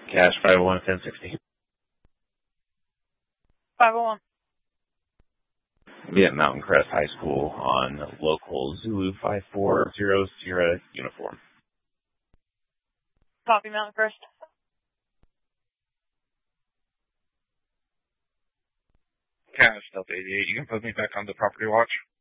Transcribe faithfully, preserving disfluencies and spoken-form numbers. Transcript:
Cash five oh one ten sixty. five oh one. Be at Mountain Crest High School on local Zulu five four zero Sierra uniform. Copy, Mountain Crest. Cash Delta eighty-eight. You can put me back on the property watch.